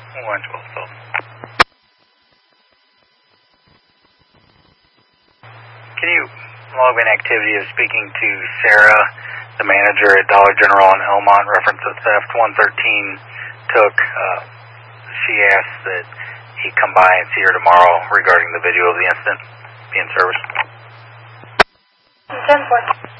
112. Can you log in activity of speaking to Sarah, the manager at Dollar General in Elmont, reference to theft 113 took? She asked that he come by and see her tomorrow regarding the video of the incident being serviced. 10-4.